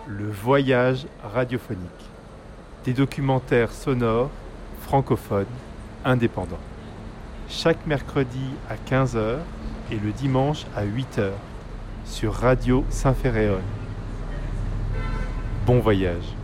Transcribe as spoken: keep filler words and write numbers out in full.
Le voyage radiophonique. Des documentaires sonores, francophones, indépendants. Chaque mercredi à quinze heures et le dimanche à huit heures sur Radio Saint-Ferréol. Bon voyage.